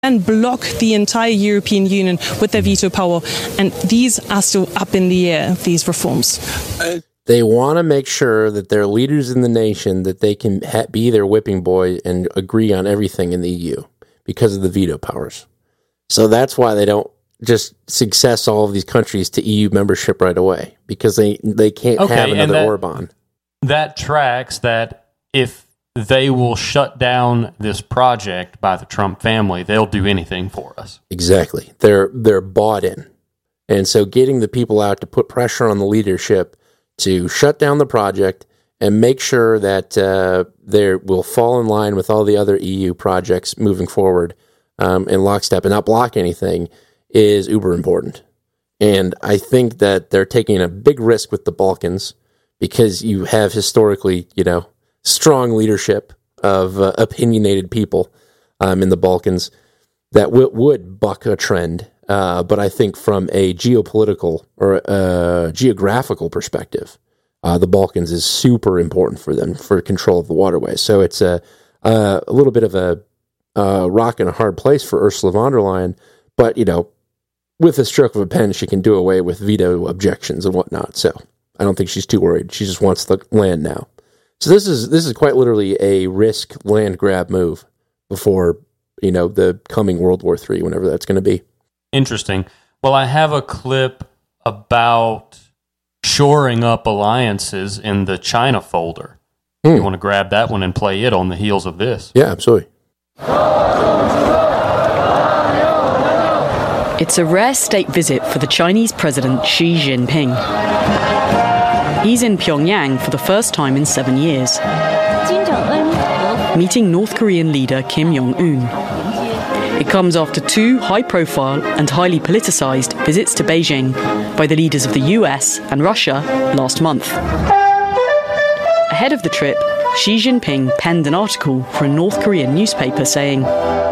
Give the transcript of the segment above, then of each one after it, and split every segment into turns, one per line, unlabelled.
and block the entire European Union with their veto power. And these are still up in the air, these reforms.
They want to make sure that they're leaders in the nation, that they can be their whipping boy and agree on everything in the EU because of the veto powers. So that's why they don't just success all of these countries to EU membership right away, because they can't have another Orban.
That tracks that if they will shut down this project by the Trump family, they'll do anything for us.
Exactly. They're bought in. And so getting the people out to put pressure on the leadership to shut down the project and make sure that they will fall in line with all the other EU projects moving forward in lockstep and not block anything is uber important. And I think that they're taking a big risk with the Balkans because you have historically, strong leadership of opinionated people in the Balkans that would buck a trend. But I think from a geopolitical or a geographical perspective, the Balkans is super important for them for control of the waterways. So it's a little bit of a rock and a hard place for Ursula von der Leyen. But, with a stroke of a pen, she can do away with veto objections and whatnot. So I don't think she's too worried. She just wants the land now. So this is quite literally a risk land grab move before, the coming World War III, whenever that's going to be.
Interesting. Well, I have a clip about shoring up alliances in the China folder. You want to grab that one and play it on the heels of this?
Yeah, absolutely.
It's a rare state visit for the Chinese President Xi Jinping. He's in Pyongyang for the first time in 7 years, meeting North Korean leader Kim Jong-un. It comes after 2 high-profile and highly politicized visits to Beijing by the leaders of the US and Russia last month. Ahead of the trip, Xi Jinping penned an article for a North Korean newspaper saying,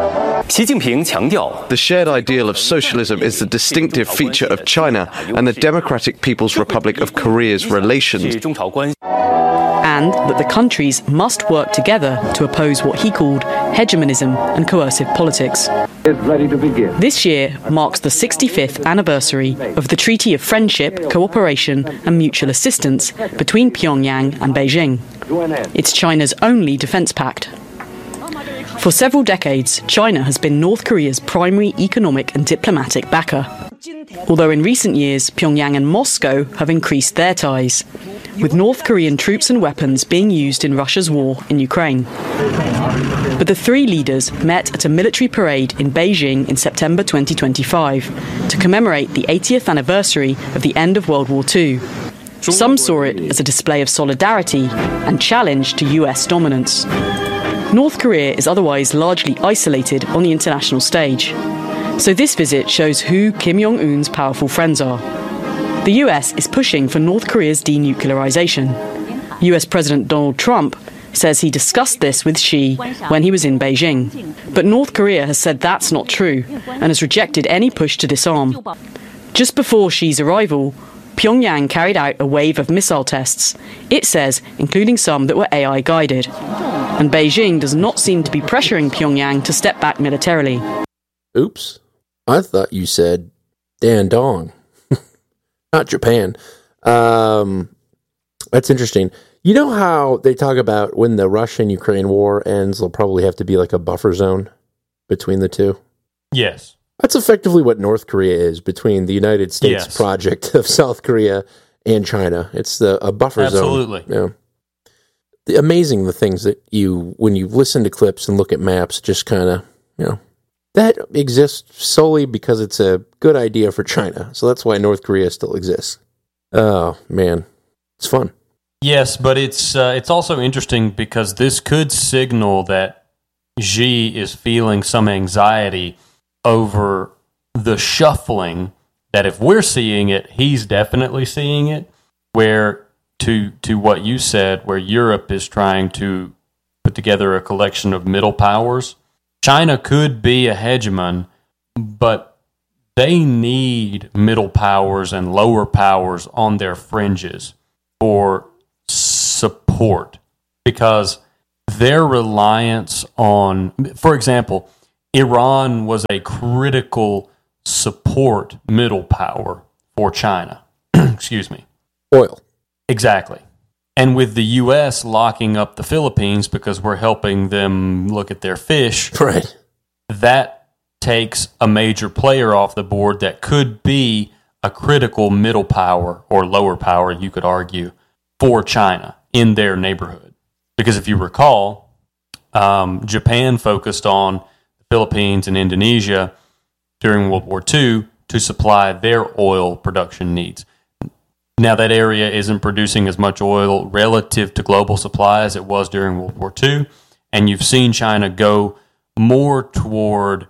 The shared ideal of socialism is the distinctive feature of China and the Democratic People's Republic of Korea's relations.
And that the countries must work together to oppose what he called hegemonism and coercive politics. This year marks the 65th anniversary of the Treaty of Friendship, Cooperation and Mutual Assistance between Pyongyang and Beijing. It's China's only defense pact. For several decades, China has been North Korea's primary economic and diplomatic backer. Although in recent years, Pyongyang and Moscow have increased their ties, with North Korean troops and weapons being used in Russia's war in Ukraine. But the 3 leaders met at a military parade in Beijing in September 2025 to commemorate the 80th anniversary of the end of World War II. Some saw it as a display of solidarity and challenge to US dominance. North Korea is otherwise largely isolated on the international stage. So this visit shows who Kim Jong-un's powerful friends are. The US is pushing for North Korea's denuclearization. US President Donald Trump says he discussed this with Xi when he was in Beijing. But North Korea has said that's not true and has rejected any push to disarm. Just before Xi's arrival, Pyongyang carried out a wave of missile tests, it says, including some that were AI-guided. And Beijing does not seem to be pressuring Pyongyang to step back militarily.
Oops. I thought you said Dandong. Not Japan. That's interesting. You know how they talk about when the Russian-Ukraine war ends, there'll probably have to be like a buffer zone between the two?
Yes.
That's effectively what North Korea is between the United States project of South Korea and China. It's a buffer zone.
Absolutely.
Yeah. Amazing the things that when you listen to clips and look at maps, just kind of, that exists solely because it's a good idea for China. So that's why North Korea still exists. Oh, man. It's fun.
Yes, but it's also interesting because this could signal that Xi is feeling some anxiety over the shuffling that if we're seeing it, he's definitely seeing it, where to what you said, where Europe is trying to put together a collection of middle powers. China could be a hegemon, but they need middle powers and lower powers on their fringes for support, because their reliance on, for example, Iran was a critical support middle power for China. Excuse me.
Oil.
Exactly. And with the U.S. locking up the Philippines because we're helping them look at their fish,
Right.
that takes a major player off the board that could be a critical middle power or lower power, you could argue, for China in their neighborhood. Because if you recall, Japan focused on the Philippines and Indonesia during World War II to supply their oil production needs. Now, that area isn't producing as much oil relative to global supply as it was during World War II, and you've seen China go more toward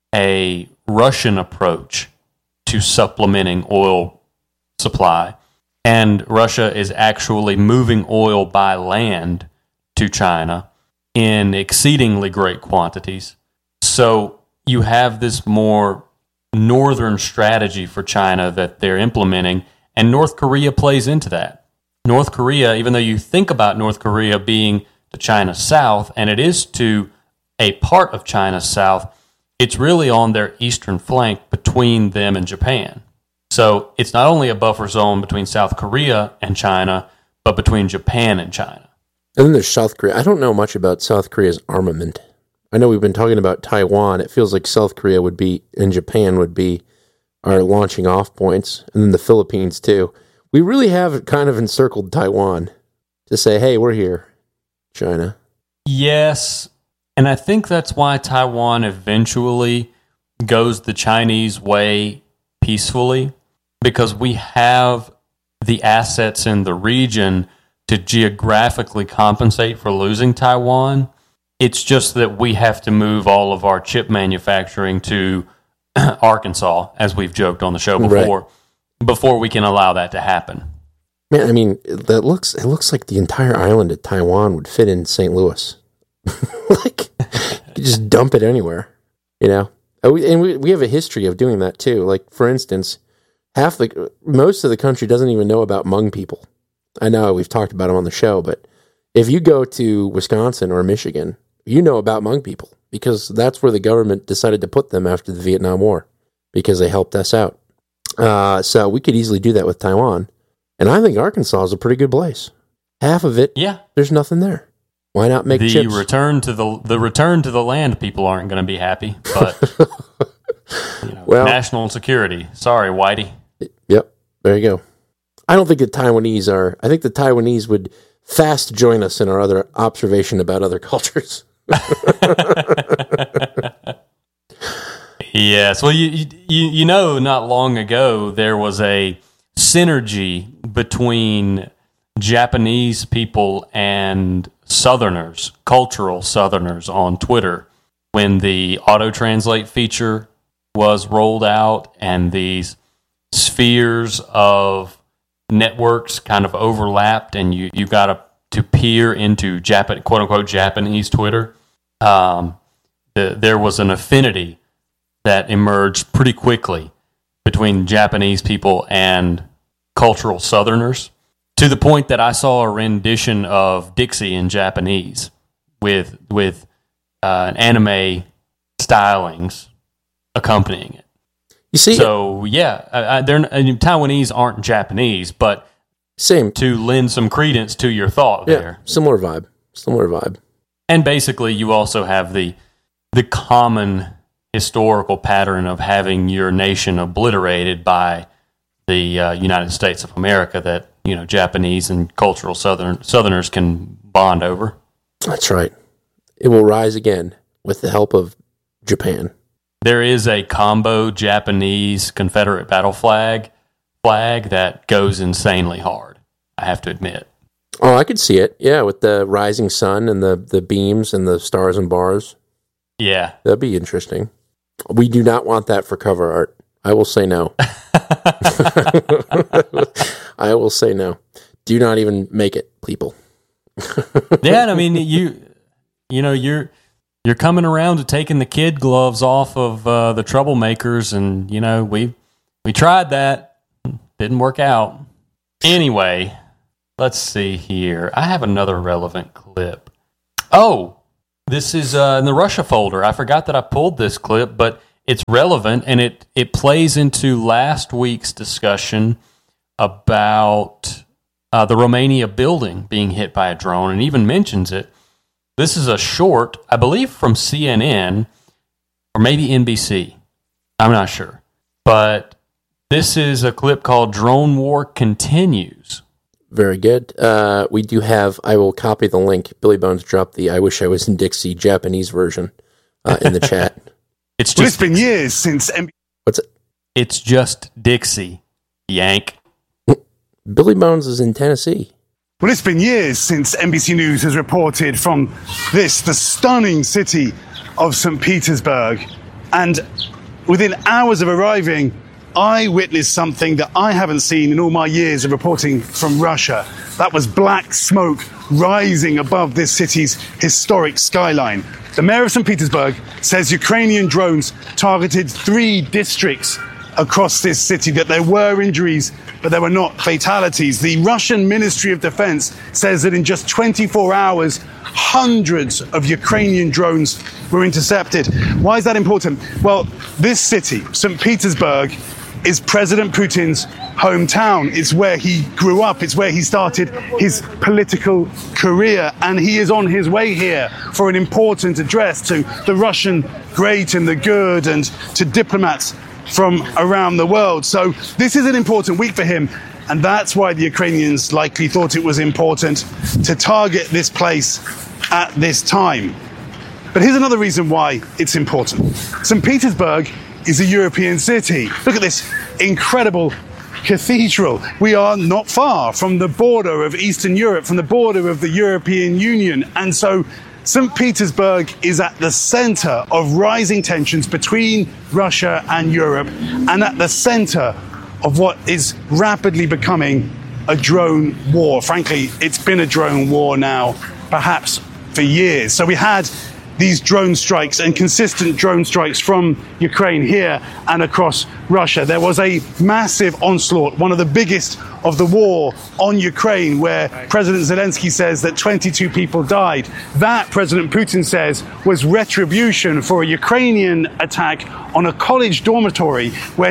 a Russian approach to supplementing oil supply. And Russia is actually moving oil by land to China in exceedingly great quantities. So you have this more northern strategy for China that they're implementing, and North Korea plays into that. North Korea, even though you think about North Korea being to China's south, and it is to a part of China's south, it's really on their eastern flank between them and Japan. So it's not only a buffer zone between South Korea and China, but between Japan and China.
And then there's South Korea. I don't know much about South Korea's armament. I know we've been talking about Taiwan. It feels like South Korea would be, and Japan would be, our launching off points, and then the Philippines too. We really have kind of encircled Taiwan to say, hey, we're here, China.
Yes, and I think that's why Taiwan eventually goes the Chinese way peacefully, because we have the assets in the region to geographically compensate for losing Taiwan. It's just that we have to move all of our chip manufacturing to Arkansas, as we've joked on the show before,
right,
before we can allow that to happen.
Man, I mean, it looks like the entire island of Taiwan would fit in St. Louis. Like, you just dump it anywhere, you know? And we have a history of doing that too. Like, for instance, most of the country doesn't even know about Hmong people. I know we've talked about them on the show, but if you go to Wisconsin or Michigan, you know about Hmong people because that's where the government decided to put them after the Vietnam War because they helped us out. So we could easily do that with Taiwan. And I think Arkansas is a pretty good place. Half of it,
yeah,
there's nothing there. Why not make chips?
Return to the land people aren't going to be happy, but national security. Sorry, Whitey.
Yep, there you go. I don't think the Taiwanese are. I think the Taiwanese would fast join us in our other observation about other cultures.
Yes, well, you know, not long ago there was a synergy between Japanese people and Southerners, cultural Southerners on Twitter when the auto-translate feature was rolled out and these spheres of networks kind of overlapped and you got to peer into quote-unquote Japanese Twitter. There was an affinity that emerged pretty quickly between Japanese people and cultural Southerners, to the point that I saw a rendition of Dixie in Japanese with anime stylings accompanying it.
You see,
so yeah, Taiwanese aren't Japanese, but
same
to lend some credence to your thought there.
Similar vibe.
And basically, you also have the common historical pattern of having your nation obliterated by the United States of America that, Japanese and cultural Southerners can bond over. That's
right. It will rise again with the help of Japan.
There is a combo Japanese Confederate battle flag that goes insanely hard, I have to admit.
Oh, I could see it. Yeah, with the rising sun and the beams and the stars and bars.
Yeah.
That'd be interesting. We do not want that for cover art. I will say no. I will say no. Do not even make it, people.
Yeah, I mean, you're coming around to taking the kid gloves off of the troublemakers, and we tried that, didn't work out. Anyway, let's see here. I have another relevant clip. Oh, This is in the Russia folder. I forgot that I pulled this clip, but it's relevant, and it plays into last week's discussion about the Romania building being hit by a drone, and even mentions it. This is a short, I believe, from CNN, or maybe NBC. I'm not sure. But this is a clip called Drone War Continues.
Very good. We do have, I will copy the link. Billy Bones dropped the I Wish I Was in Dixie Japanese version in the chat.
It's been years since...
What's it?
It's just Dixie, Yank.
Billy Bones is in Tennessee.
Well, it's been years since NBC News has reported from the stunning city of St. Petersburg. And within hours of arriving, I witnessed something that I haven't seen in all my years of reporting from Russia. That was black smoke rising above this city's historic skyline. The mayor of St. Petersburg says Ukrainian drones targeted 3 districts across this city, that there were injuries, but there were not fatalities. The Russian Ministry of Defense says that in just 24 hours, hundreds of Ukrainian drones were intercepted. Why is that important? Well, this city, St. Petersburg, is President Putin's hometown. It's where he grew up. It's where he started his political career. And he is on his way here for an important address to the Russian great and the good, and to diplomats from around the world. So this is an important week for him. And that's why the Ukrainians likely thought it was important to target this place at this time. But here's another reason why it's important. St. Petersburg is a European city. Look at this incredible cathedral. We are not far from the border of Eastern Europe, from the border of the European Union. And so St. Petersburg is at the center of rising tensions between Russia and Europe, and at the center of what is rapidly becoming a drone war. Frankly, it's been a drone war now, perhaps for years. So we had these drone strikes and consistent drone strikes from Ukraine here and across Russia. There was a massive onslaught, one of the biggest of the war on Ukraine, where President Zelensky says that 22 people died. That, President Putin says, was retribution for a Ukrainian attack on a college dormitory where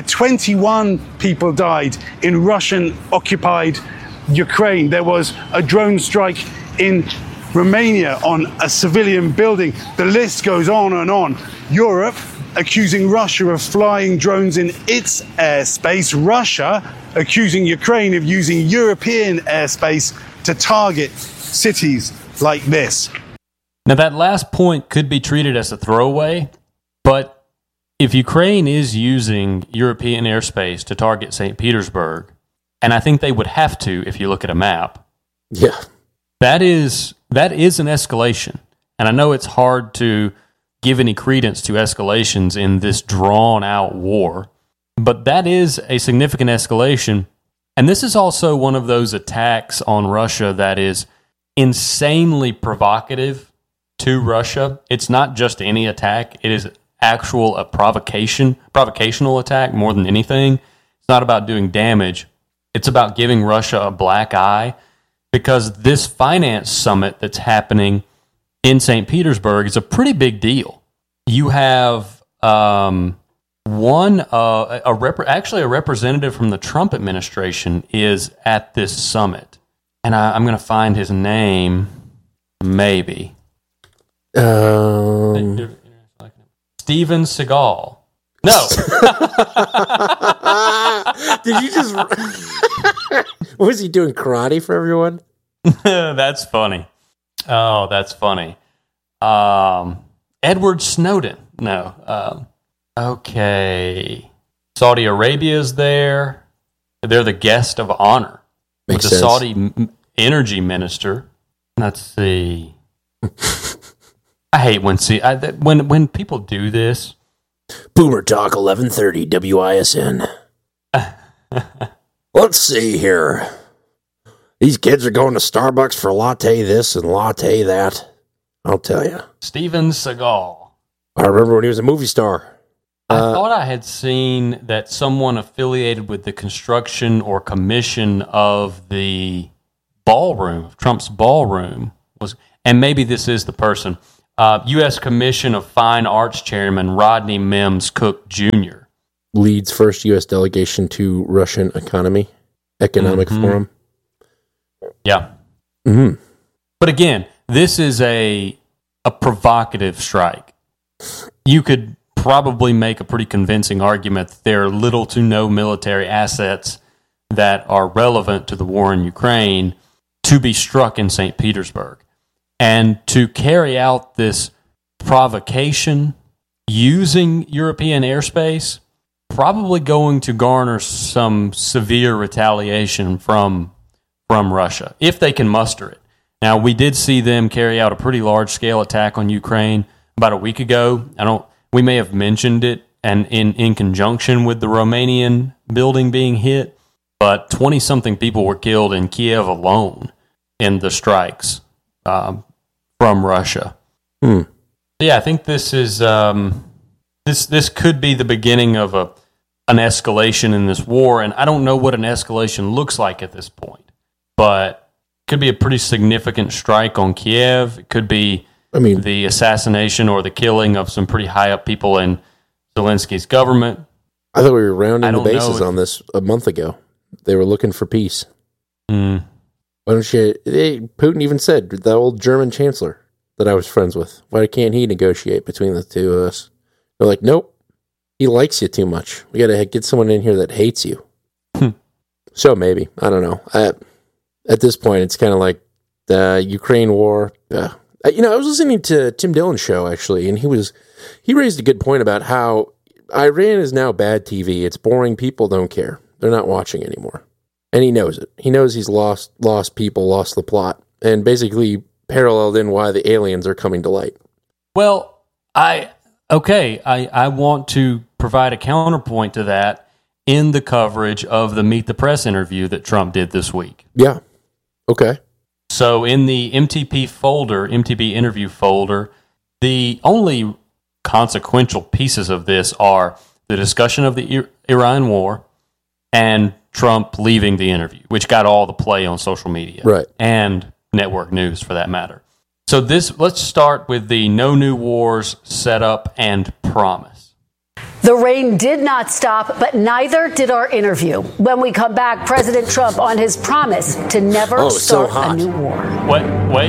21 people died in Russian-occupied Ukraine. There was a drone strike in Romania on a civilian building. The list goes on and on. Europe accusing Russia of flying drones in its airspace. Russia accusing Ukraine of using European airspace to target cities like this.
Now, that last point could be treated as a throwaway, but if Ukraine is using European airspace to target St. Petersburg, and I think they would have to if you look at a map,
yeah,
that is an escalation. And I know it's hard to give any credence to escalations in this drawn-out war, but that is a significant escalation. And this is also one of those attacks on Russia that is insanely provocative to Russia. It's not just any attack. It is a provocational attack more than anything. It's not about doing damage. It's about giving Russia a black eye, because this finance summit that's happening in St. Petersburg is a pretty big deal. You have actually a representative from the Trump administration is at this summit, and I'm going to find his name. Maybe Steven Seagal. No.
Did you just? What was he doing? Karate for everyone?
That's funny. Oh, that's funny. Edward Snowden. No. Okay. Saudi Arabia's there. They're the guest of honor.
Makes
with the
sense.
Saudi energy minister. Let's see. I hate when people do this.
Boomer Talk 1130 WISN. Let's see here. These kids are going to Starbucks for latte this and latte that. I'll tell you.
Steven Seagal.
I remember when he was a movie star.
I thought I had seen that someone affiliated with the construction or commission of the ballroom, Trump's ballroom, was, and maybe this is the person. U.S. Commission of Fine Arts Chairman Rodney Mims Cook Jr.
leads first U.S. delegation to Russian Economic Forum.
Yeah.
Mm-hmm.
But again, this is a provocative strike. You could probably make a pretty convincing argument that there are little to no military assets that are relevant to the war in Ukraine to be struck in St. Petersburg. And to carry out this provocation using European airspace, probably going to garner some severe retaliation from Russia, if they can muster it. Now, we did see them carry out a pretty large-scale attack on Ukraine about a week ago. We may have mentioned it and in conjunction with the Romanian building being hit, but 20-something people were killed in Kiev alone in the strikes from Russia. Yeah, I think this is this could be the beginning of an escalation in this war, and I don't know what an escalation looks like at this point, but it could be a pretty significant strike on Kiev. It could be the assassination or the killing of some pretty high up people in Zelensky's government.
I thought we were rounding the bases on this a month ago. They were looking for peace. Why don't you? Putin even said, the old German chancellor that I was friends with, why can't he negotiate between the two of us? They're like, nope, he likes you too much. We got to get someone in here that hates you. So maybe, I don't know. At this point, it's kind of like the Ukraine war. I was listening to Tim Dillon's show, actually, and he raised a good point about how Iran is now bad TV. It's boring. People don't care. They're not watching anymore. And he knows it. He knows he's lost people, lost the plot, and basically paralleled in why the aliens are coming to light.
Well, I want to provide a counterpoint to that in the coverage of the Meet the Press interview that Trump did this week.
Yeah. Okay.
So in the MTP interview folder, the only consequential pieces of this are the discussion of the Iran war and Trump leaving the interview, which got all the play on social media.
Right.
And network news, for that matter. So let's start with the No New Wars setup and promise.
The rain did not stop, but neither did our interview. When we come back, President Trump on his promise to never start a new war.
Wait.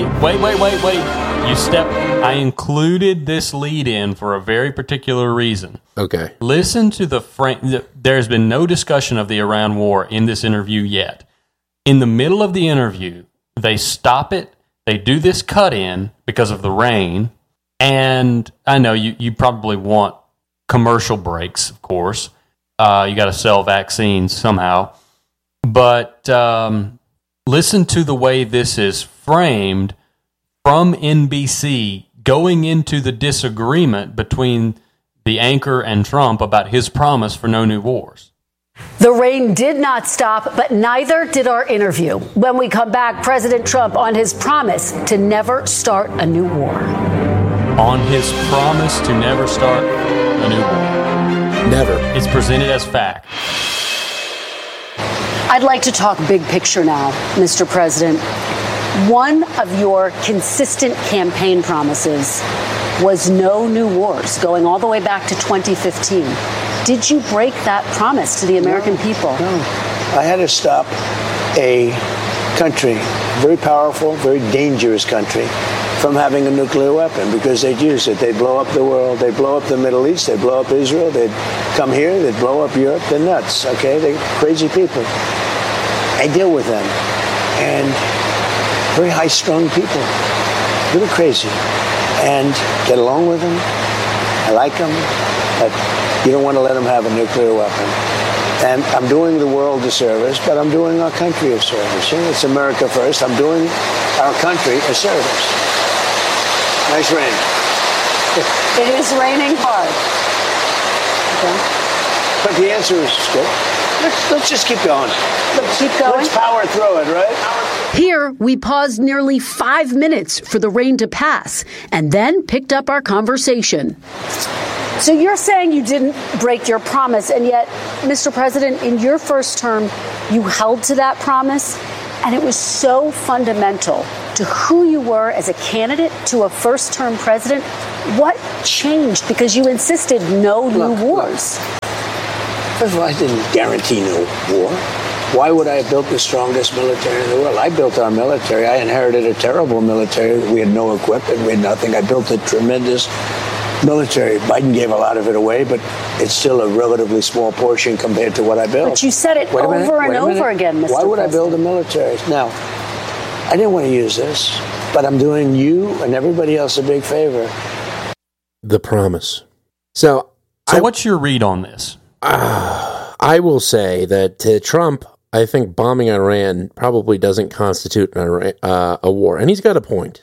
I included this lead in for a very particular reason.
Okay.
Listen to the frame. There's been no discussion of the Iran war in this interview yet. In the middle of the interview, they stop it. They do this cut in because of the rain. And I know you probably want commercial breaks, of course. You got to sell vaccines somehow. But listen to the way this is framed from NBC going into the disagreement between the anchor and Trump about his promise for no new wars.
The rain did not stop, but neither did our interview. When we come back, President Trump on his promise to never start a new war.
On his promise to never start a new war.
Never.
It's presented as fact.
I'd like to talk big picture now, Mr. President. One of your consistent campaign promises was no new wars, going all the way back to 2015. Did you break that promise to the American people?
No. I had to stop a country, very powerful, very dangerous country, from having a nuclear weapon because they'd use it. They'd blow up the world. They'd blow up the Middle East. They'd blow up Israel. They'd come here. They'd blow up Europe. They're nuts, okay? They're crazy people. I deal with them. And very high-strung people, a little crazy, and get along with them. I like them, but you don't want to let them have a nuclear weapon. And I'm doing the world a service, but I'm doing our country a service. You know, it's America first. I'm doing our country a service. Nice rain.
It is raining hard.
Okay. But the answer is good. Let's just keep going.
Let's keep going.
Let's power through it, right?
Here, we paused nearly 5 minutes for the rain to pass and then picked up our conversation. So you're saying you didn't break your promise, and yet, Mr. President, in your first term, you held to that promise, And it was so fundamental to who you were as a candidate to a first-term president. What changed? Because you insisted no new wars.
First of all, I didn't guarantee no war. Why would I have built the strongest military in the world? I built our military. I inherited a terrible military. We had no equipment. We had nothing. I built a tremendous military. Biden gave a lot of it away, but it's still a relatively small portion compared to what I built.
But you said it over and over again, Mr.
Why would
President?
I build a military? Now, I didn't want to use this, but I'm doing you and everybody else a big favor.
The promise. So
what's your read on this?
I will say that Trump, I think bombing Iran probably doesn't constitute a war. And he's got a point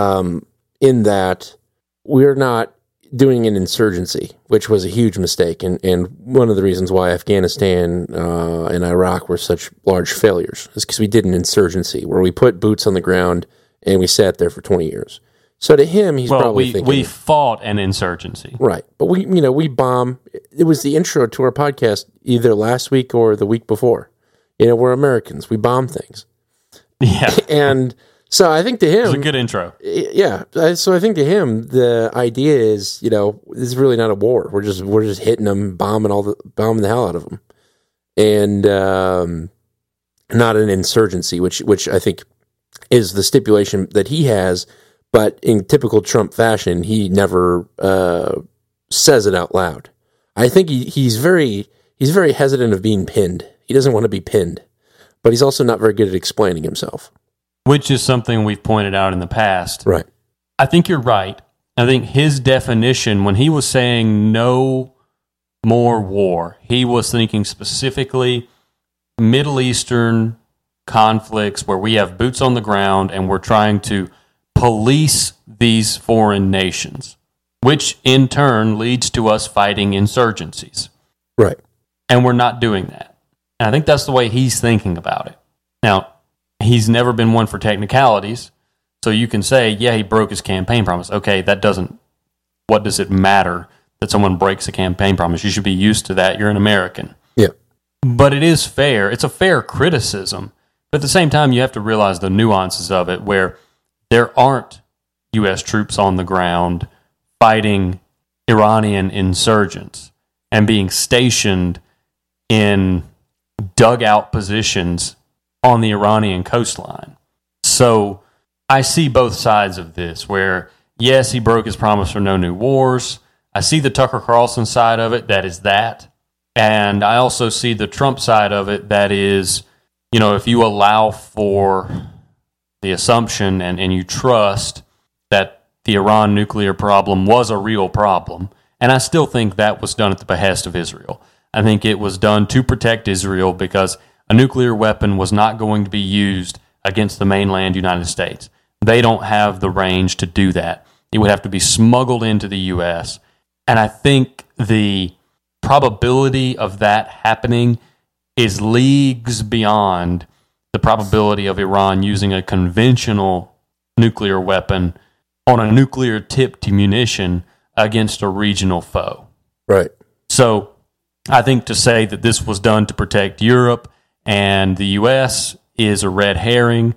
in that we're not doing an insurgency, which was a huge mistake. And one of the reasons why Afghanistan and Iraq were such large failures is because we did an insurgency where we put boots on the ground and we sat there for 20 years. So to him, he's probably thinking...
we fought an insurgency.
Right. But we bomb... It was the intro to our podcast either last week or the week before. We're Americans. We bomb things.
Yeah.
And so I think to him...
It was a good intro.
Yeah. So I think to him, the idea is, this is really not a war. We're just hitting them, bombing the hell out of them. And not an insurgency, which I think is the stipulation that he has. But in typical Trump fashion, he never says it out loud. I think he's very hesitant of being pinned. He doesn't want to be pinned, but he's also not very good at explaining himself.
Which is something we've pointed out in the past.
Right.
I think you're right. I think his definition, when he was saying no more war, he was thinking specifically Middle Eastern conflicts where we have boots on the ground and we're trying to police these foreign nations, which in turn leads to us fighting insurgencies.
Right.
And we're not doing that. And I think that's the way he's thinking about it. Now, he's never been one for technicalities, so you can say, yeah, he broke his campaign promise. Okay, what does it matter that someone breaks a campaign promise? You should be used to that. You're an American.
Yeah.
But it is fair. It's a fair criticism. But at the same time, you have to realize the nuances of it where there aren't U.S. troops on the ground fighting Iranian insurgents and being stationed in dugout positions on the Iranian coastline. So I see both sides of this where, yes, he broke his promise for no new wars. I see the Tucker Carlson side of it, that is that. And I also see the Trump side of it, that is, if you allow for the assumption and you trust that the Iran nuclear problem was a real problem. And I still think that was done at the behest of Israel. I think it was done to protect Israel because a nuclear weapon was not going to be used against the mainland United States. They don't have the range to do that. It would have to be smuggled into the U.S. And I think the probability of that happening is leagues beyond the probability of Iran using a conventional nuclear weapon on a nuclear-tipped munition against a regional foe.
Right.
So I think to say that this was done to protect Europe and the U.S. is a red herring.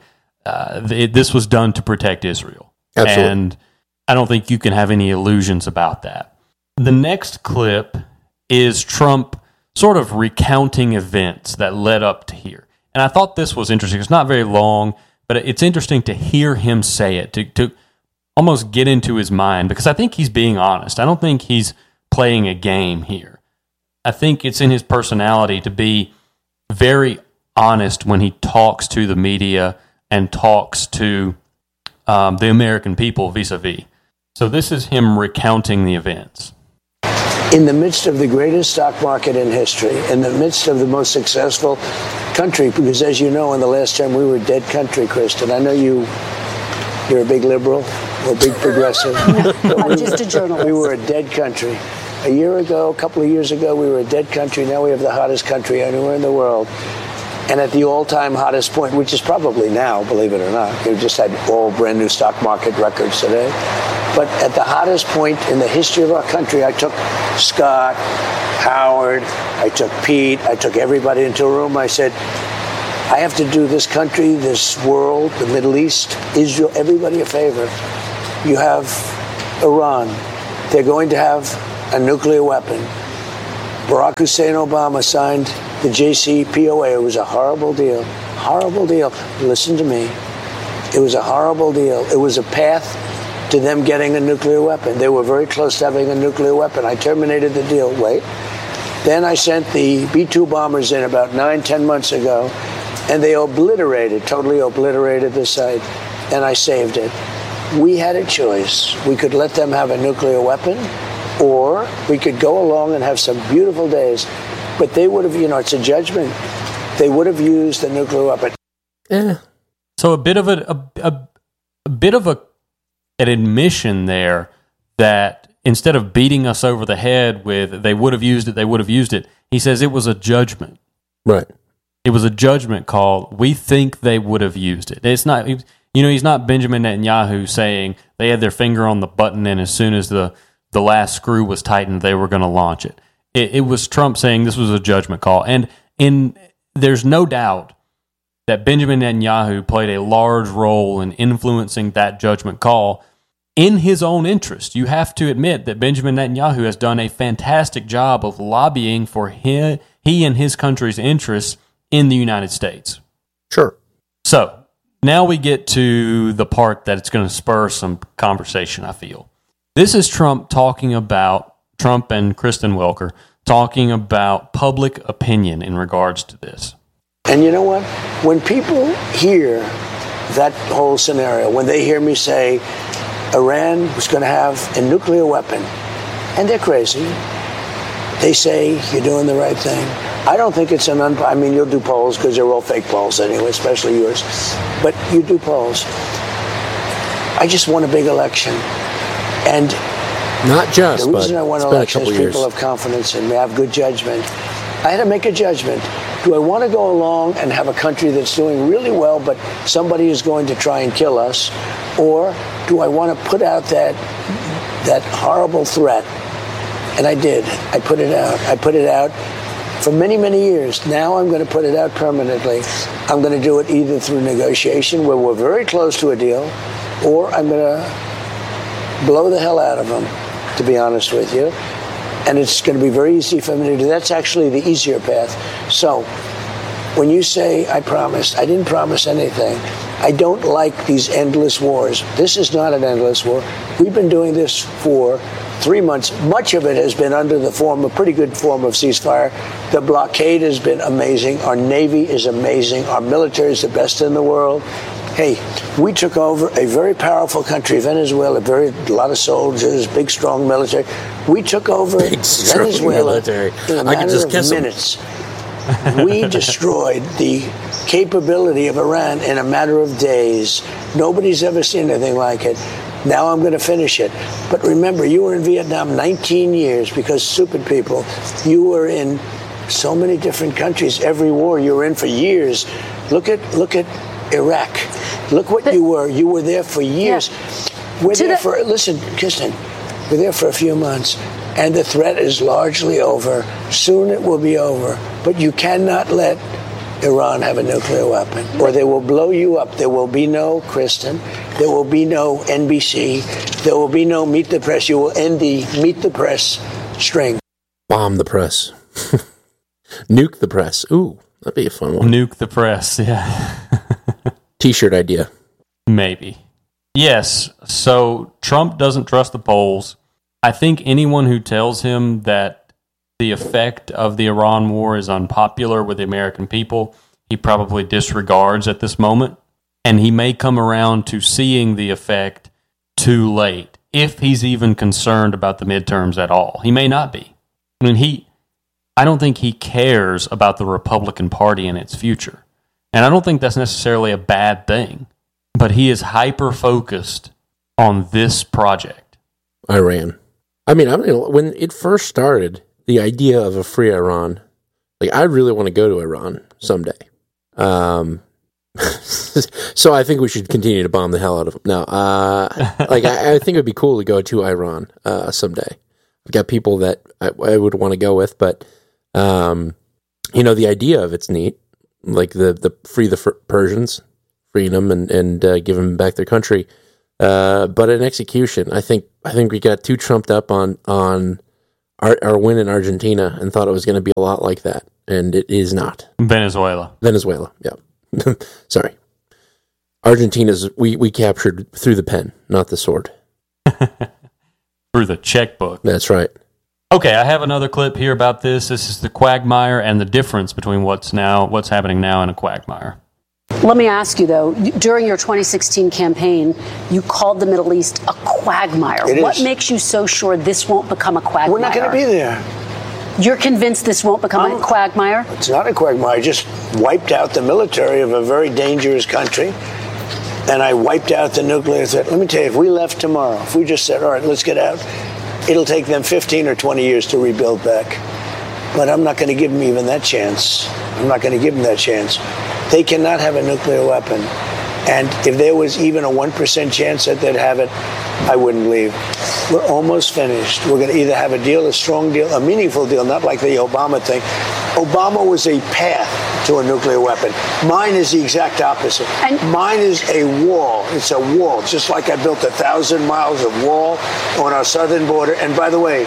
This was done to protect Israel.
Absolutely.
And I don't think you can have any illusions about that. The next clip is Trump sort of recounting events that led up to here. And I thought this was interesting. It's not very long, but it's interesting to hear him say it, to almost get into his mind, because I think he's being honest. I don't think he's playing a game here. I think it's in his personality to be very honest when he talks to the media and talks to the American people vis-a-vis. So this is him recounting the events.
In the midst of the greatest stock market in history, in the midst of the most successful country, because as you know, in the last term, we were a dead country, Kristen. I know you're a big liberal, or a big progressive.
I'm just a journalist.
We were a dead country. A couple of years ago, we were a dead country. Now we have the hottest country anywhere in the world. And at the all-time hottest point, which is probably now, believe it or not, we just had all brand new stock market records today. But at the hottest point in the history of our country, I took Scott, Howard, I took Pete, I took everybody into a room. I said, I have to do this country, this world, the Middle East, Israel, everybody a favor. You have Iran. They're going to have a nuclear weapon. Barack Hussein Obama signed the JCPOA. It was a horrible deal. Horrible deal. Listen to me. It was a horrible deal. It was a path to them getting a nuclear weapon. They were very close to having a nuclear weapon. I terminated the deal. Wait. Then I sent the B-2 bombers in about 9-10 months ago, and they totally obliterated the site, and I saved it. We had a choice. We could let them have a nuclear weapon, or we could go along and have some beautiful days. But they would have, it's a judgment. They would have used the nuclear weapon.
Yeah.
So a bit of an admission there that instead of beating us over the head with they would have used it, he says it was a judgment.
Right.
It was a judgment call. We think they would have used it. It's not, he's not Benjamin Netanyahu saying they had their finger on the button and as soon as the last screw was tightened, they were going to launch it. It was Trump saying this was a judgment call. And there's no doubt that Benjamin Netanyahu played a large role in influencing that judgment call in his own interest. You have to admit that Benjamin Netanyahu has done a fantastic job of lobbying for he and his country's interests in the United States.
Sure.
So now we get to the part that it's going to spur some conversation, I feel. This is Trump and Kristen Welker talking about public opinion in regards to this.
And you know what? When people hear that whole scenario, when they hear me say Iran was going to have a nuclear weapon, and they're crazy, they say you're doing the right thing. I don't think it's you'll do polls because they're all fake polls anyway, especially yours. But you do polls. I just won a big election. And
not just,
the reason I won an election is people have confidence in me. I have good judgment. I had to make a judgment. Do I want to go along and have a country that's doing really well, but somebody is going to try and kill us? Or do I want to put out that horrible threat? And I did. I put it out. I put it out for many, many years. Now I'm going to put it out permanently. I'm going to do it either through negotiation, where we're very close to a deal, or I'm going to blow the hell out of them, to be honest with you. And it's going to be very easy for me to do. That's actually the easier path. So when you say I promised, I didn't promise anything. I don't like these endless wars. This is not an endless war. We've been doing this for 3 months. Much of it has been under the form, a pretty good form of ceasefire. The blockade has been amazing. Our Navy is amazing. Our military is the best in the world. Hey, we took over a very powerful country, Venezuela, a lot of soldiers, big, strong military. We took over Venezuela in a matter of minutes. We destroyed the capability of Iran in a matter of days. Nobody's ever seen anything like it. Now I'm going to finish it. But remember, you were in Vietnam 19 years because stupid people. You were in so many different countries. Every war you were in for years. Look at Iraq. Look what you were. You were there for years. Yeah. Listen, Kirsten, we're there for a few months, and the threat is largely over. Soon it will be over. But you cannot let Iran have a nuclear weapon, or they will blow you up. There will be no Kristen. There will be no NBC. There will be no Meet the Press. You will end the Meet the Press string.
Bomb the press. Nuke the press. Ooh, that'd be a fun one.
Nuke the press, yeah.
T-shirt idea.
Maybe. Yes, so Trump doesn't trust the polls. I think anyone who tells him that the effect of the Iran war is unpopular with the American people, he probably disregards at this moment. And he may come around to seeing the effect too late, if he's even concerned about the midterms at all. He may not be. I don't think he cares about the Republican Party and its future. And I don't think that's necessarily a bad thing. But he is hyper-focused on this project.
Iran. When it first started, the idea of a free Iran, I really want to go to Iran someday. So I think we should continue to bomb the hell out of them. No, I think it would be cool to go to Iran someday. I've got people that I would want to go with, but the idea of it's neat. the free the Persians, freeing them and give them back their country. But in execution, I think we got too trumped up on our win in Argentina and thought it was going to be a lot like that, and it is not.
Venezuela,
yeah. Sorry. Argentina's we captured through the pen, not the sword.
Through the checkbook.
That's right.
Okay, I have another clip here about this. This is the quagmire and the difference between what's happening now in a quagmire.
Let me ask you, though, during your 2016 campaign, you called the Middle East a quagmire. What makes you so sure this won't become a quagmire?
We're not going to be there.
You're convinced this won't become a quagmire?
It's not a quagmire. I just wiped out the military of a very dangerous country, and I wiped out the nuclear threat. Let me tell you, if we left tomorrow, if we just said, all right, let's get out, it'll take them 15 or 20 years to rebuild back. But I'm not going to give them even that chance. I'm not going to give them that chance. They cannot have a nuclear weapon. And if there was even a 1% chance that they'd have it, I wouldn't leave. We're almost finished. We're going to either have a deal, a strong deal, a meaningful deal, not like the Obama thing. Obama was a path to a nuclear weapon. Mine is the exact opposite. Mine is a wall. It's a wall, just like I built 1,000 miles of wall on our southern border. And by the way,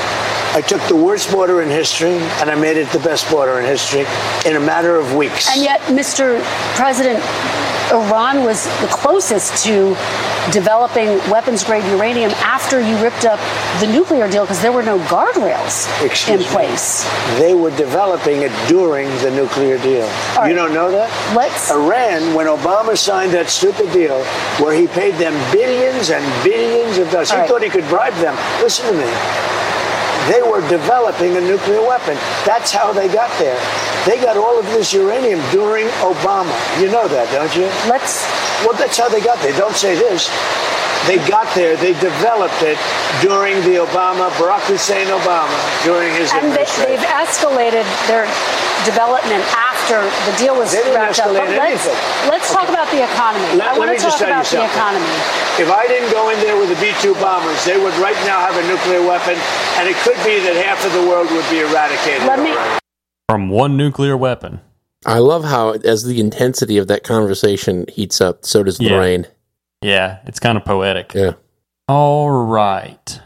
I took the worst border in history and I made it the best border in history in a matter of weeks.
And yet, Mr. President, Iran was the closest to developing weapons-grade uranium after you ripped up the nuclear deal because there were no guardrails in place.
They were developing it during the nuclear deal. You don't know that? Iran, when Obama signed that stupid deal where he paid them billions and billions of dollars, he thought he could bribe them. Listen to me. They were developing a nuclear weapon. That's how they got there. They got all of this uranium during Obama. You know that, don't you? Well, that's how they got there. Don't say this. They got there. They developed it during the Barack Hussein Obama, during his administration.
And they've escalated their development after the deal was wrapped up. But let's talk about the economy. I want to talk about the economy.
If I didn't go in there with the B-2 bombers, they would right now have a nuclear weapon, and it could be that half of the world would be eradicated already.
From one nuclear weapon.
I love how, as the intensity of that conversation heats up, so does the rain.
Yeah, it's kind of poetic.
Yeah.
All right.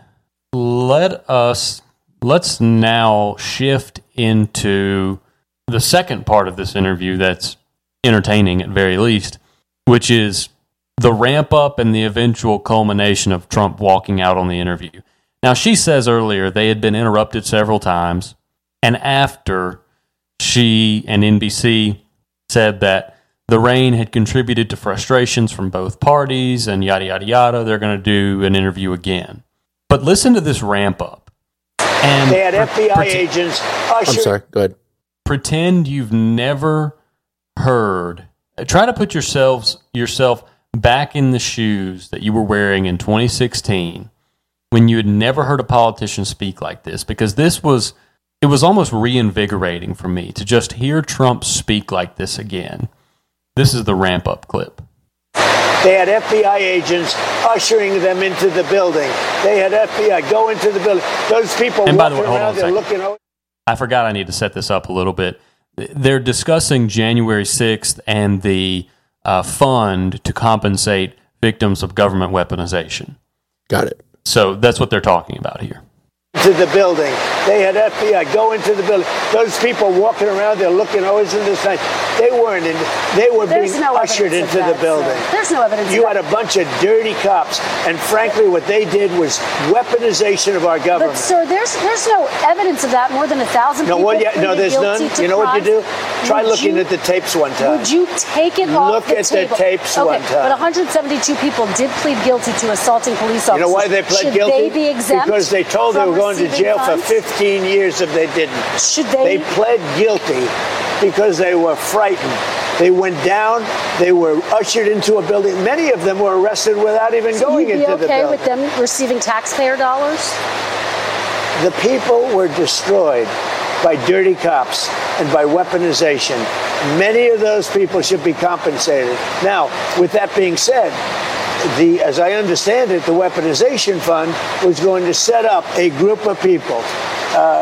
Let's now shift into the second part of this interview that's entertaining at very least, which is the ramp up and the eventual culmination of Trump walking out on the interview. Now, she says earlier they had been interrupted several times, and after she and NBC said that the rain had contributed to frustrations from both parties and yada, yada, yada, they're going to do an interview again. But listen to this ramp up. And
they had FBI agents.
I'm sorry, go ahead.
Pretend you've never heard. Try to put yourself back in the shoes that you were wearing in 2016 when you had never heard a politician speak like this, because it was almost reinvigorating for me to just hear Trump speak like this again. This is the ramp-up clip.
They had FBI agents ushering them into the building. They had FBI go into the building. Those people
and by the way,
walking around, they're looking over.
I forgot I need to set this up a little bit. They're discussing January 6th and the fund to compensate victims of government weaponization.
Got it.
So that's what they're talking about here.
To the building. They had FBI go into the building. Those people walking around, they're looking always in this night. They weren't in. They were being ushered into the building.
There's no evidence.
You had a bunch of dirty cops, and frankly, what they did was weaponization of our government.
But sir, there's no evidence of that. More than 1,000 people.
No, there's none. You know what you do? Try looking at the tapes one time.
Would you take it off the table?
Look at the tapes one time.
But 172 people did plead guilty to assaulting police officers.
You know why they pled guilty?
Should they be exempt?
Because they told they were going to jail for 15 years if they didn't.
Should they?
They pled guilty because they were frightened. They went down. They were ushered into a building. Many of them were arrested without even going into the building.
So you'd be okay with them receiving taxpayer dollars?
The people were destroyed by dirty cops and by weaponization. Many of those people should be compensated. Now, with that being said, as I understand it, the weaponization fund was going to set up a group of people,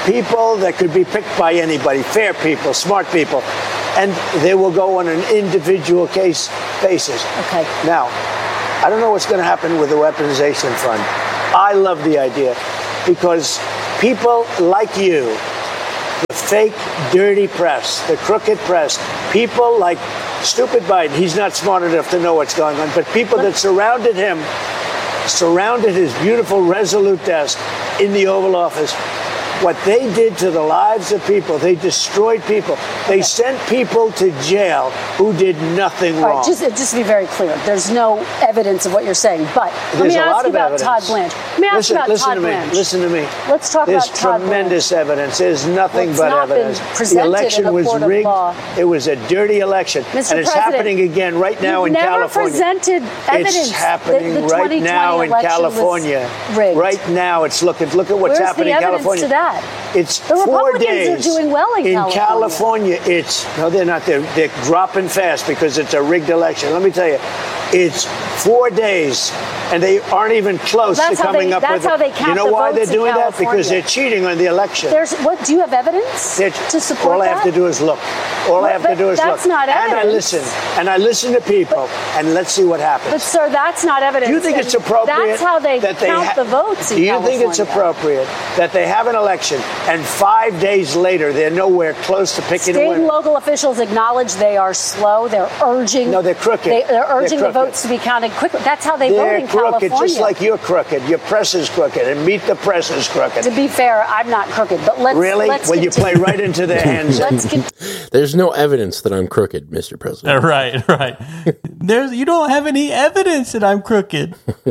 people that could be picked by anybody, fair people, smart people, and they will go on an individual case basis.
Okay.
Now, I don't know what's going to happen with the weaponization fund. I love the idea because people like you, the fake, dirty press, the crooked press, people like stupid Biden, he's not smart enough to know what's going on, but people that surrounded him, surrounded his beautiful, resolute desk in the Oval Office, what they did to the lives of people, they destroyed people. They sent people to jail who did nothing wrong.
All right, just to be very clear, there's no evidence of what you're saying, but let me ask you about Todd Blanche. Let me ask you about Todd Blanche.
Listen to me.
Let's talk about Todd Blanche.
There's tremendous evidence. There's nothing but evidence. The election was rigged. It was a dirty election.
Mr.
And it's happening again right now in California.
You've never presented evidence.
It's happening
the
right now in California. Right now, it's look at what's happening in California.
Where's the evidence to that?
It's
the
4
Republicans
days.
are doing well in
California. No, they're not. They're dropping fast because it's a rigged election. Let me tell you, it's 4 days, and they aren't even close to coming up with it.
That's how they count the votes.
You know why they're doing
that?
Because they're cheating on the election.
Do you have evidence to support
all
that?
I have to do is look. All I have to do is look.
That's not evidence.
And I listen to people, and let's see what happens.
But sir, that's not evidence.
Do you think it's appropriate?
That's how they count the votes in California.
Do you think it's appropriate that they have an election and 5 days later they're nowhere close to picking a winner?
State and local officials acknowledge they are slow. They're urging.
No, they're crooked.
They're urging the votes to be counted quickly. That's how they vote in California.
They're crooked, just like you're crooked. Your press is crooked, and Meet the Press is crooked.
To be fair, I'm not crooked, but let's
really. Well, you play right into their hands.
There's no evidence that I'm crooked, Mr. President.
Right. You don't have any evidence that I'm crooked.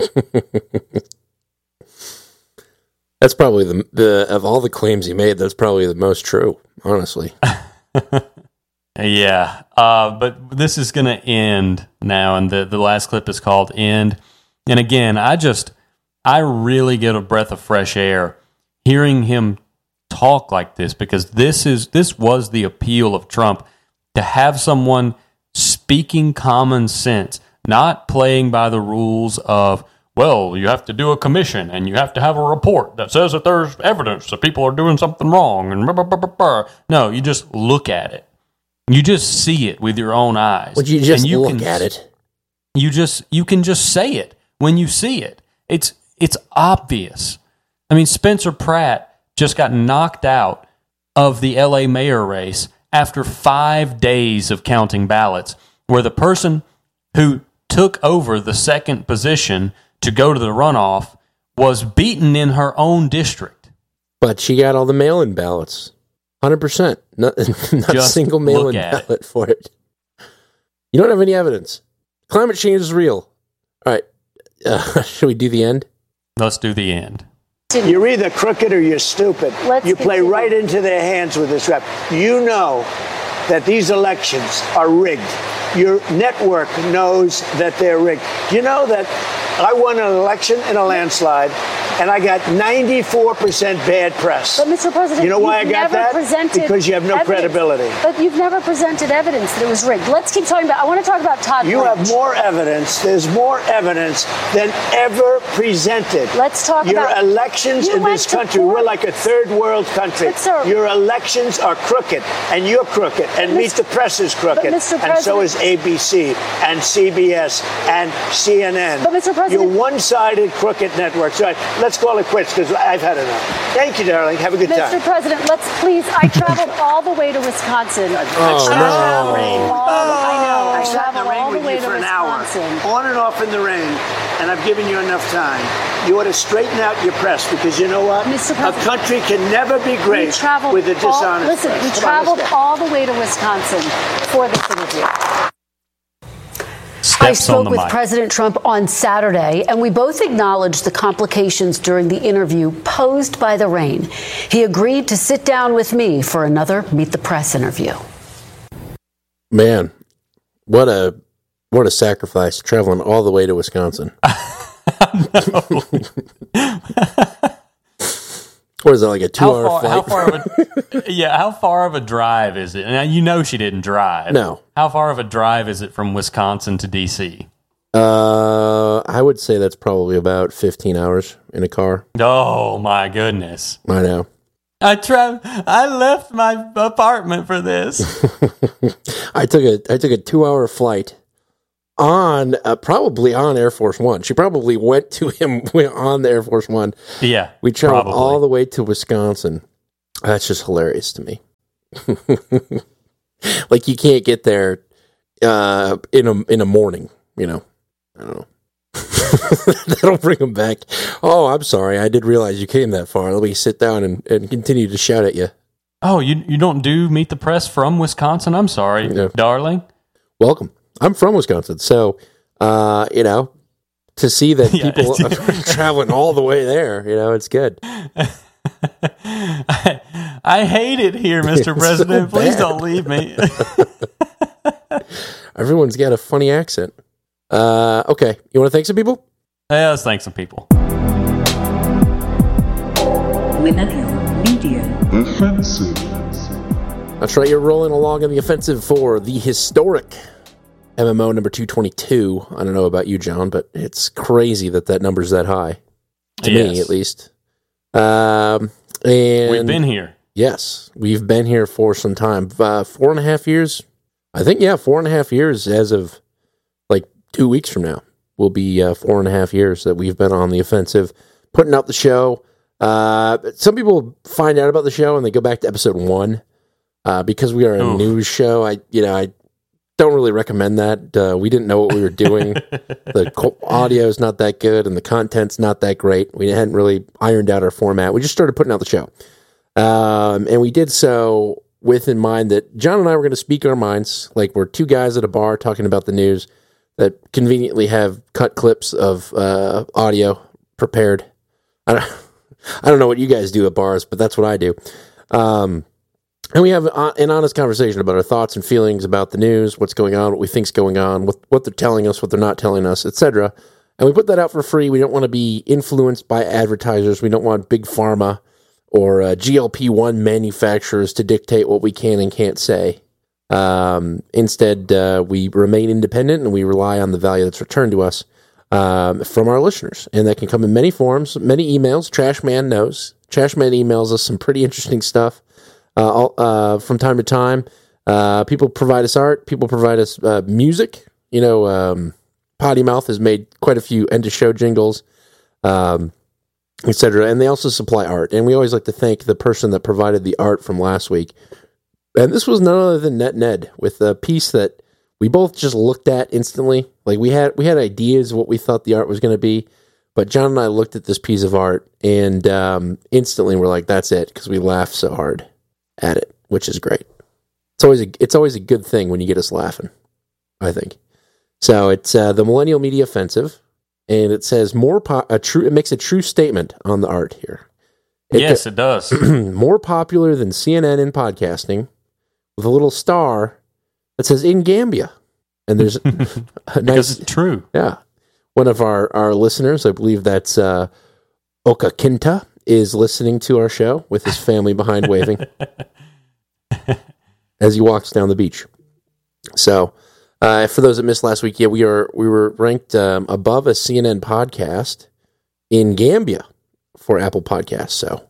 That's probably the of all the claims he made, that's probably the most true, honestly.
Yeah, but this is going to end now, and the last clip is called End. And again, I really get a breath of fresh air hearing him talk like this, because this was the appeal of Trump, to have someone speaking common sense, not playing by the rules of, well, you have to do a commission and you have to have a report that says that there's evidence that people are doing something wrong, and blah, blah, blah, blah, blah. No, you just look at it. You just see it with your own eyes.
Would you just look at it?
You can just say it when you see it. It's obvious. I mean, Spencer Pratt just got knocked out of the LA mayor race after 5 days of counting ballots, where the person who took over the second position to go to the runoff was beaten in her own district.
But she got all the mail-in ballots. 100%. Not a single mail-in ballot for it. You don't have any evidence. Climate change is real. All right. Should we do the end?
Let's do the end.
You're either crooked or you're stupid. You play right into their hands with this rap. You know that these elections are rigged. Your network knows that they're rigged. You know that I won an election in a landslide, and I got 94% bad press.
But, Mr. President,
you know why I got that? Because you have no credibility.
But you've never presented evidence that it was rigged. Let's keep talking about. I want to talk about Todd Blanche.
You have more evidence. There's more evidence than ever presented.
Let's talk about
your elections in this country. We're like a third world country. Your elections are crooked, and you're crooked, and Meet the Press is crooked, and so is ABC and CBS and CNN.
But, Mr. President,
you're one-sided crooked networks. Right. Let's call it quits, because I've had enough. Thank you, darling. Have a good time.
Mr. President, I traveled all the way to Wisconsin.
I know.
I traveled all the way to
for an
Wisconsin.
Hour, on and off in the rain, and I've given you enough time. You ought to straighten out your press, because you know what?
Mr. President,
a country can never be great with a dishonest press.
We traveled all the way to Wisconsin for this interview. I spoke with President Trump on Saturday, and we both acknowledged the complications during the interview posed by the rain. He agreed to sit down with me for another Meet the Press interview.
Man, what a sacrifice, traveling all the way to Wisconsin. What is that, like a 2-hour flight?
How far of a drive is it? And you know she didn't drive.
No.
How far of a drive is it from Wisconsin to D.C.?
I would say that's probably about 15 hours in a car.
Oh, my goodness.
I know.
I left my apartment for this.
I took a 2-hour flight on probably on Air Force One. She probably went to him on the Air Force One.
Yeah,
we traveled all the way to Wisconsin. That's just hilarious to me. Like you can't get there in a morning. You know, I don't know. That'll bring them back. Oh, I'm sorry. I did realize you came that far. Let me sit down and continue to shout at you.
Oh, you don't do Meet the Press from Wisconsin? I'm sorry, darling.
Welcome. I'm from Wisconsin, so to see that people are traveling all the way there, it's good.
I hate it here, Mr. President. So please don't leave me.
Everyone's got a funny accent. Okay, you want to thank some people?
Yeah, let's thank some people.
Millennial Media Offensive.
That's right, you're rolling along in the offensive for the historic MMO number 222. I don't know about you, John, but it's crazy that number's that high. To me, at least. And
we've been here.
Yes, we've been here for some time. 4.5 years? I think, 4.5 years as of 2 weeks from now will be 4.5 years that we've been on the offensive, putting out the show. Some people find out about the show and they go back to episode 1 because we are a news show. I don't really recommend that. We didn't know what we were doing. The audio is not that good and the content's not that great. We hadn't really ironed out our format. We just started putting out the show. And we did so with in mind that John and I were going to speak our minds, like we're two guys at a bar talking about the news that conveniently have cut clips of audio prepared. I don't know what you guys do at bars, but that's what I do. And we have an honest conversation about our thoughts and feelings about the news, what's going on, what we think's going on, what they're telling us, what they're not telling us, etc. And we put that out for free. We don't want to be influenced by advertisers. We don't want big pharma or GLP-1 manufacturers to dictate what we can and can't say. Instead, we remain independent and we rely on the value that's returned to us from our listeners. And that can come in many forms, many emails. Trashman knows. Trashman emails us some pretty interesting stuff from time to time. People provide us art. People provide us music. Potty Mouth has made quite a few end-of-show jingles, etc. And they also supply art. And we always like to thank the person that provided the art from last week. And this was none other than NetNed with a piece that we both just looked at instantly. Like we had ideas of what we thought the art was going to be, but John and I looked at this piece of art and instantly we're like, "That's it," because we laughed so hard at it, which is great. It's always a good thing when you get us laughing, I think. So it's the Millennial Media Offensive, and it says it makes a true statement on the art here.
Yes, it does.
More popular than CNN in podcasting, with a little star that says "in Gambia," and there's a nice.
Because it's true.
Yeah, one of our listeners, I believe that's Oka Kinta, is listening to our show with his family behind waving as he walks down the beach. So, for those that missed last week, we were ranked above a CNN podcast in Gambia for Apple Podcasts. So,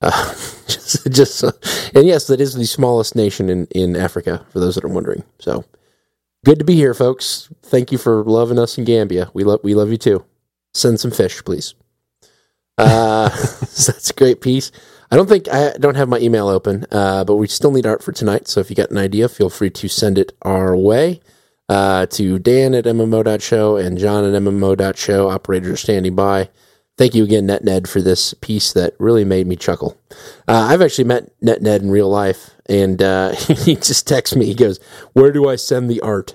and yes, that is the smallest nation in Africa, for those that are wondering. So, good to be here, folks. Thank you for loving us in Gambia. We love you too. Send some fish, please. So that's a great piece. I don't have my email open, but we still need art for tonight. So if you got an idea, feel free to send it our way to Dan at MMO.show and John at MMO.show. Operators are standing by. Thank you again, NetNed, for this piece that really made me chuckle. I've actually met NetNed in real life, and he just texts me. He goes, "Where do I send the art?"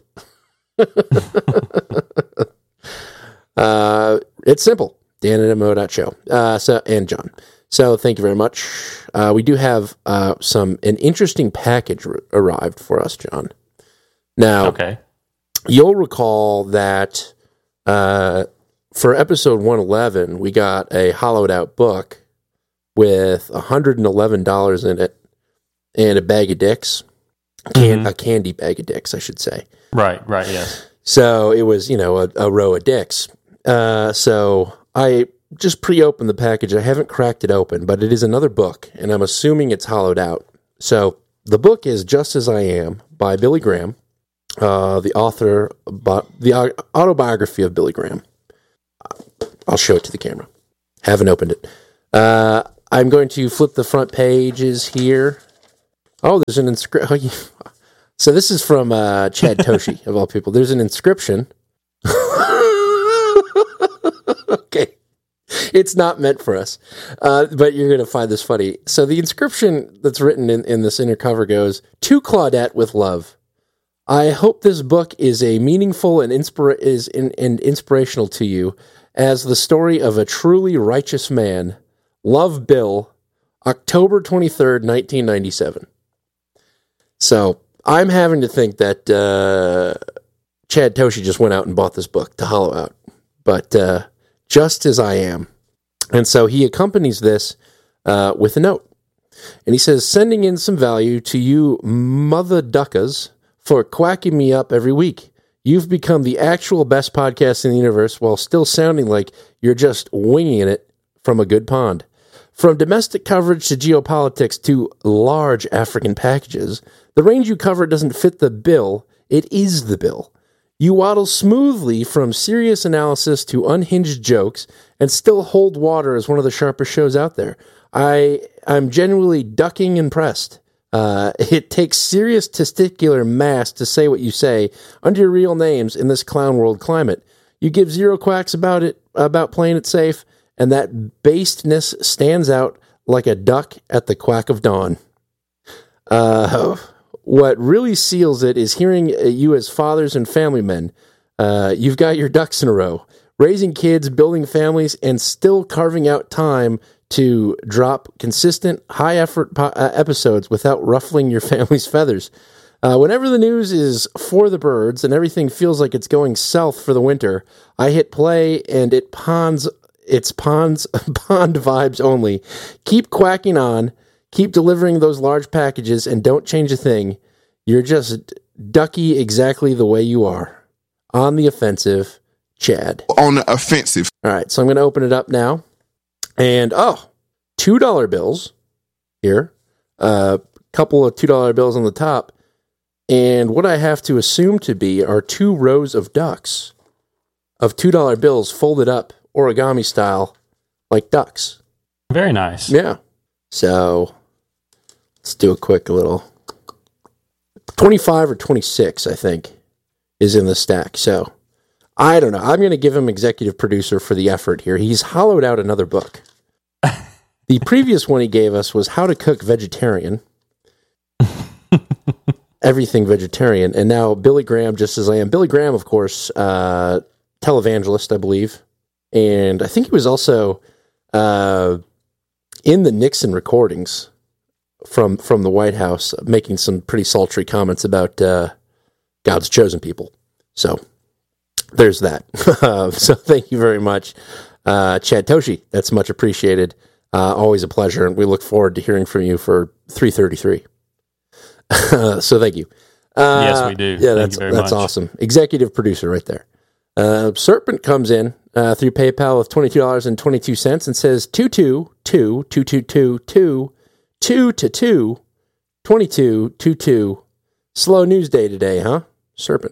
It's simple. Dan at MMO.show. And John. So thank you very much. We do have an interesting package arrived for us, John. Now,
okay.
You'll recall that for episode 111, we got a hollowed out book with $111 in it and a bag of dicks. A candy bag of dicks, I should say. Right,
yes.
So it was, a row of dicks. So I just pre-opened the package. I haven't cracked it open, but it is another book, and I'm assuming it's hollowed out. So the book is Just As I Am by Billy Graham, the author, the autobiography of Billy Graham. I'll show it to the camera. Haven't opened it. I'm going to flip the front pages here. Oh, there's an inscription. So this is from Chad Toshi, of all people. There's an inscription. Okay. It's not meant for us, but you're going to find this funny. So the inscription that's written in this inner cover goes, "To Claudette with love. I hope this book is a meaningful and inspirational to you as the story of a truly righteous man. Love, Bill, October 23rd, 1997. So I'm having to think that Chad Toshi just went out and bought this book to hollow out. But Just As I Am. And so he accompanies this with a note. And he says, "Sending in some value to you mother duckas for quacking me up every week. You've become the actual best podcast in the universe while still sounding like you're just winging it from a good pond. From domestic coverage to geopolitics to large African packages, the range you cover doesn't fit the bill. It is the bill. You waddle smoothly from serious analysis to unhinged jokes and still hold water as one of the sharpest shows out there. I'm genuinely ducking impressed. It takes serious testicular mass to say what you say under your real names in this clown world climate. You give zero quacks about playing it safe, and that basedness stands out like a duck at the quack of dawn. What really seals it is hearing you as fathers and family men. You've got your ducks in a row, raising kids, building families, and still carving out time to drop consistent, high-effort episodes without ruffling your family's feathers. Whenever the news is for the birds and everything feels like it's going south for the winter, I hit play and it's pond vibes only. Keep quacking on, keep delivering those large packages, and don't change a thing. You're just ducky exactly the way you are. On the offensive, Chad."
On the offensive.
All right, so I'm going to open it up now. And, $2 bills here. A couple of $2 bills on the top. And what I have to assume to be are 2 rows of ducks of $2 bills folded up origami style like ducks.
Very nice.
Yeah. So let's do a quick little 25 or 26, I think, is in the stack. So I don't know. I'm going to give him executive producer for the effort here. He's hollowed out another book. The previous one he gave us was How to Cook Vegetarian. Everything vegetarian. And now Billy Graham, Just As I Am. Billy Graham, of course, televangelist, I believe. And I think he was also in the Nixon recordings from the White House, making some pretty sultry comments about God's chosen people. So there's that. So thank you very much, Chad Toshi. That's much appreciated. Always a pleasure, and we look forward to hearing from you for 333. So thank you.
Yes, we do.
Yeah,
thank you very
that's
much.
awesome. Executive producer right there. Serpent comes in through PayPal with $22.22 and says 22222222222. Slow news day today, huh? Serpent.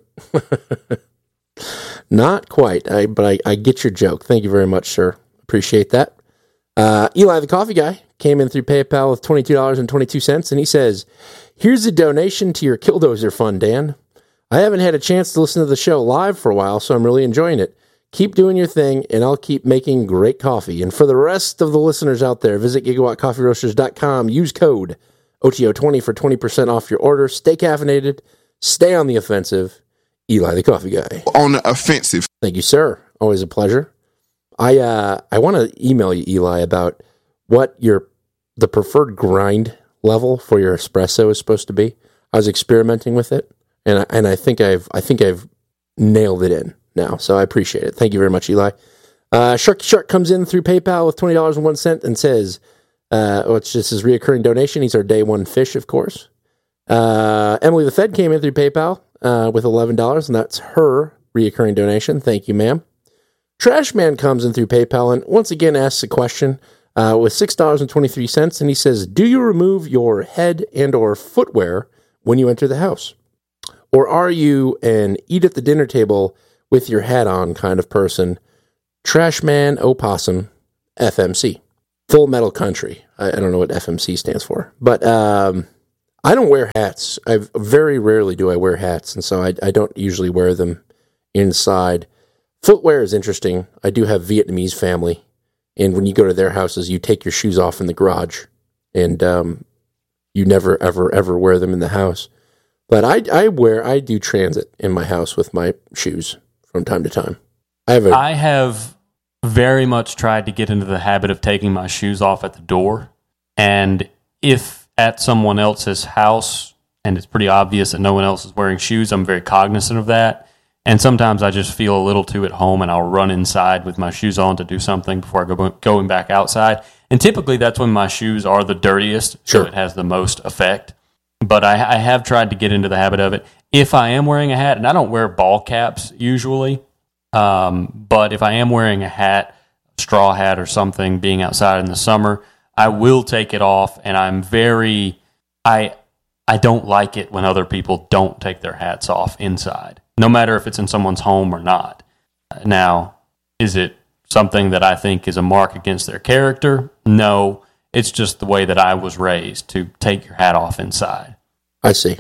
Not quite, but I get your joke. Thank you very much, sir. Appreciate that. Eli the Coffee Guy came in through PayPal with $22.22, and he says, "Here's a donation to your Killdozer fund, Dan. I haven't had a chance to listen to the show live for a while, so I'm really enjoying it. Keep doing your thing, and I'll keep making great coffee. And for the rest of the listeners out there, visit gigawattcoffeeroasters.com. Use code OTO20 for 20% off your order. Stay caffeinated. Stay on the offensive. Eli the Coffee Guy."
On the offensive.
Thank you, sir. Always a pleasure. I want to email you, Eli, about what the preferred grind level for your espresso is supposed to be. I was experimenting with it, and I think I've nailed it in now. So I appreciate it. Thank you very much, Eli. Sharky Shark comes in through PayPal with $20.01 and says, "It's just his reoccurring donation. He's our day one fish, of course." Emily the Fed came in through PayPal with $11, and that's her reoccurring donation. Thank you, ma'am. Trashman comes in through PayPal and once again asks a question with $6.23, and he says, do you remove your head and or footwear when you enter the house? Or are you an eat at the dinner table with your hat on kind of person? Trashman Opossum FMC. Full Metal Country. I don't know what FMC stands for. But I don't wear hats. Very rarely do I wear hats, and so I don't usually wear them inside. Footwear is interesting. I do have Vietnamese family, and when you go to their houses, you take your shoes off in the garage, and you never, ever wear them in the house. But I do transit in my house with my shoes from time to time. I
have very much tried to get into the habit of taking my shoes off at the door, and if at someone else's house, and it's pretty obvious that no one else is wearing shoes, I'm very cognizant of that. And sometimes I just feel a little too at home, and I'll run inside with my shoes on to do something before I going back outside. And typically that's when my shoes are the dirtiest,
sure.
So it has the most effect. But I have tried to get into the habit of it. If I am wearing a hat, and I don't wear ball caps usually, but if I am wearing a hat, straw hat or something, being outside in the summer, I will take it off, and I don't like it when other people don't take their hats off inside, no matter if it's in someone's home or not. Now, is it something that I think is a mark against their character? No, it's just the way that I was raised, to take your hat off inside.
I see.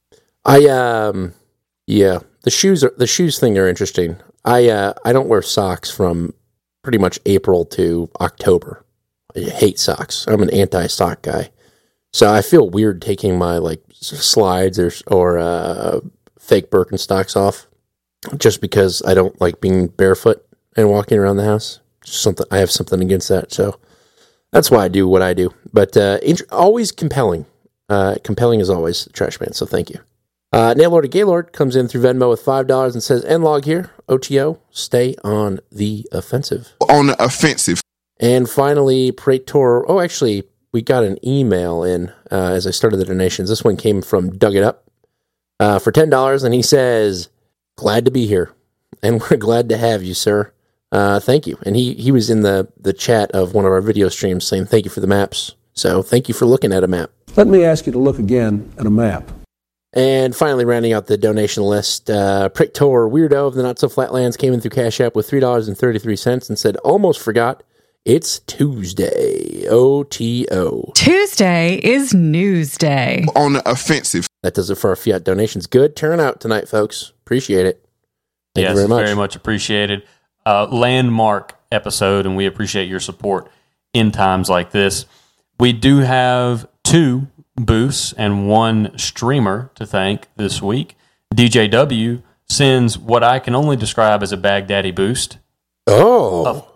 The shoes thing are interesting. I don't wear socks from pretty much April to October. I hate socks. I'm an anti-sock guy. So I feel weird taking my slides or fake Birkenstocks off, just because I don't like being barefoot and walking around the house. I have something against that, so that's why I do what I do. But always compelling. Compelling as always, Trashman, so thank you. Nailord of Gaylord comes in through Venmo with $5 and says, Nlog here, OTO, stay on the offensive.
On the offensive.
And finally, Praetor. Oh, actually, we got an email in as I started the donations. This one came from Dug It Up for $10, and he says, glad to be here, and we're glad to have you, sir. Thank you. And he was in the chat of one of our video streams saying thank you for the maps. So thank you for looking at a map.
Let me ask you to look again at a map.
And finally, rounding out the donation list, Praetor Weirdo of the Not So Flatlands came in through Cash App with $3.33 and said, almost forgot. It's Tuesday. OTO.
Tuesday is News Day.
On the offensive.
That does it for our fiat donations. Good turnout tonight, folks. Appreciate it. Thank you very much.
Very much appreciated. Landmark episode, and we appreciate your support in times like this. We do have 2 boosts and 1 streamer to thank this week. DJW sends what I can only describe as a Baghdadi boost. Of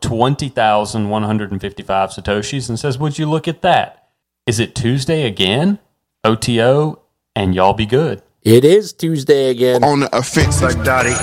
20,155 Satoshis, and says, would you look at that? Is it Tuesday again? OTO, and y'all be good.
It is Tuesday again.
On the offensive.
Baghdadi.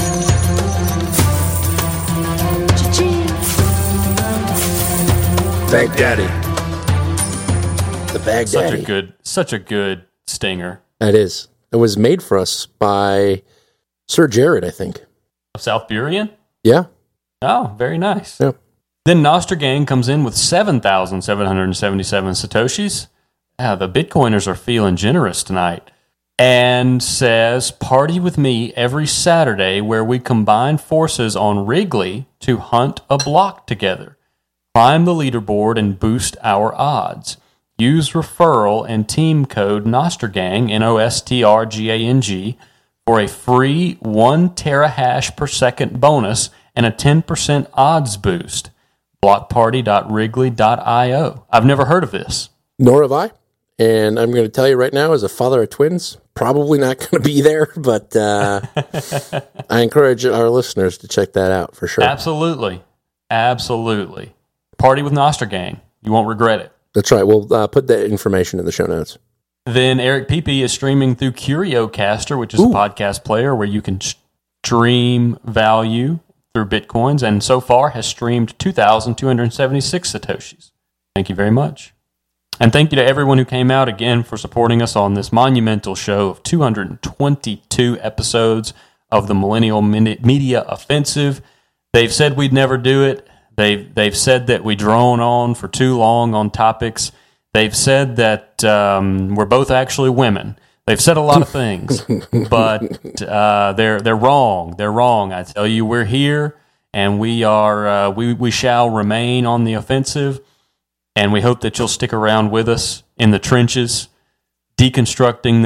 Baghdadi. The Baghdadi.
Such a good stinger.
That is. It was made for us by Sir Jared, I think.
Of South Burien?
Yeah.
Oh, very nice.
Yep.
Then Nostergang comes in with 7,777 Satoshis. The Bitcoiners are feeling generous tonight. And says, party with me every Saturday where we combine forces on Wrigley to hunt a block together. Climb the leaderboard and boost our odds. Use referral and team code Nostergang, NOSTRGANG, for a free 1 terahash per second bonus and a 10% odds boost. Blockparty.wrigley.io. I've never heard of this.
Nor have I. And I'm going to tell you right now, as a father of twins, probably not going to be there, but I encourage our listeners to check that out for sure.
Absolutely. Absolutely. Party with Nostergang. You won't regret it.
That's right. We'll put that information in the show notes.
Then Eric Pepe is streaming through CurioCaster, which is a podcast player where you can stream value through Bitcoins, and so far has streamed 2,276 Satoshis. Thank you very much. And thank you to everyone who came out again for supporting us on this monumental show of 222 episodes of the Millennial Media Offensive. They've said we'd never do it. They've said that we drone on for too long on topics. They've said that we're both actually women. They've said a lot of things, but they're wrong. They're wrong. I tell you, we're here, and we are. We shall remain on the offensive, and we hope that you'll stick around with us in the trenches, deconstructing